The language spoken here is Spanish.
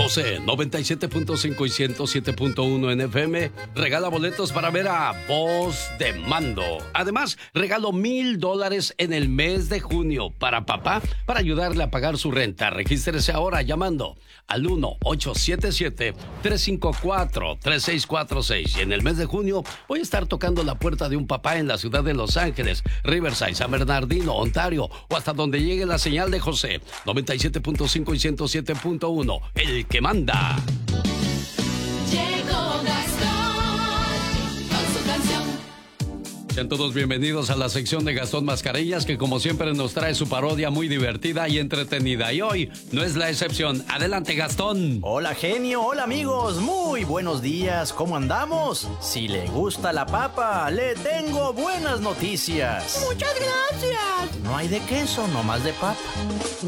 José 97.5 y 107.1 en FM regala boletos para ver a Voz de Mando. Además, regalo $1,000 en el mes de junio para papá para ayudarle a pagar su renta. Regístrese ahora llamando al 1-877-354-3646. Y en el mes de junio voy a estar tocando la puerta de un papá en la ciudad de Los Ángeles, Riverside, San Bernardino, Ontario o hasta donde llegue la señal de José 97.5 y 107.1. El que manda. Llegó Gastón con su canción. Sean todos bienvenidos a la sección de Gastón Mascareñas, que como siempre nos trae su parodia muy divertida y entretenida. Y hoy no es la excepción. Adelante, Gastón. Hola, genio. Hola, amigos. Muy buenos días. ¿Cómo andamos? Si le gusta la papa, le tengo buenas noticias. Muchas gracias. No hay de queso, nomás de papa.